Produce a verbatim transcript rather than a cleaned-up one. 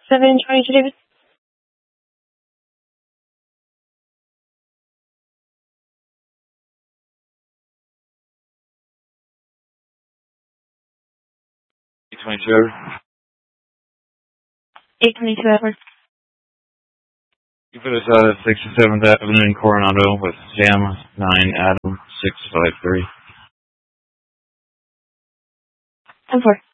seven twenty-two David. eight twenty-two Edward. eight twenty-two Edward. You put us out at sixty-seventh Avenue in Coronado with Sam nine Adam six five three. ten four.